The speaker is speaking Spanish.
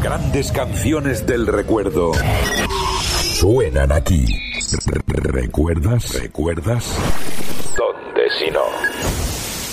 grandes canciones del recuerdo suenan aquí. ¿Recuerdas? ¿Dónde si no?